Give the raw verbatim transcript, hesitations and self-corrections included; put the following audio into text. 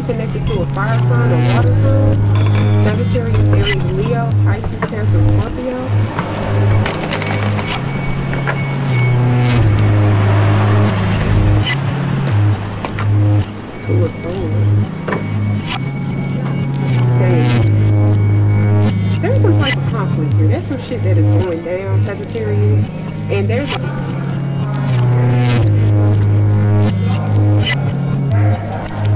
connected to a fire sign or water sign. Sagittarius, Aries, Leo, Pisces, Cancer, Scorpio. Two of Swords. Dang. There's some type of conflict here. There's some shit that is going down, Sagittarius. And there's